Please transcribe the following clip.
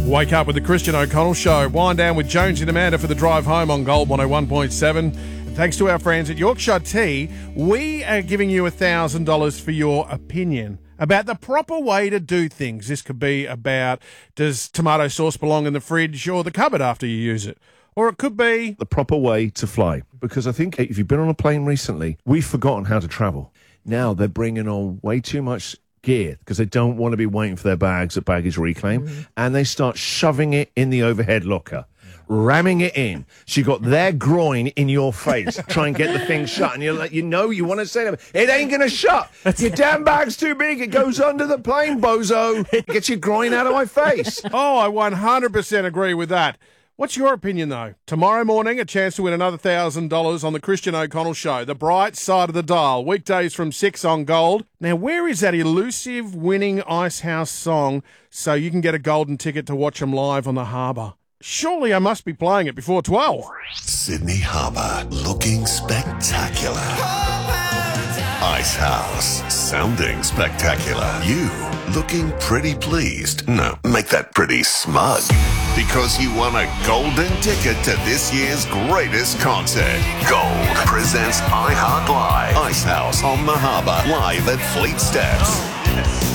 Wake up with the Christian O'Connell Show. Wind down with Jonesy and Amanda for the drive home on Gold 101.7. And thanks to our friends at Yorkshire Tea, we are giving you $1,000 for your opinion about the proper way to do things. This could be about, does tomato sauce belong in the fridge or the cupboard after you use it? Or it could be the proper way to fly. Because I think if you've been on a plane recently, we've forgotten how to travel. Now they're bringing on way too much gear because they don't want to be waiting for their bags at baggage reclaim, and they start shoving it in the overhead locker, ramming it in. So you got their groin in your face, try and get the thing shut, and you're like, you want to say to them, it ain't gonna shut. Your damn bag's too big. It goes under the plane, bozo. Get your groin out of my face. Oh, I 100% agree with that. What's your opinion, though? Tomorrow morning, a chance to win another $1,000 on the Christian O'Connell Show. The bright side of the dial. Weekdays from 6 on Gold. Now, where is that elusive winning Icehouse song so you can get a golden ticket to watch them live on the harbour? Surely I must be playing it before 12. Sydney Harbour, looking spectacular. Icehouse, sounding spectacular. You, looking pretty pleased. No, make that pretty smug. Because you won a golden ticket to this year's greatest concert. Gold presents iHeart Live. Icehouse on the Harbour, live at Fleet Steps.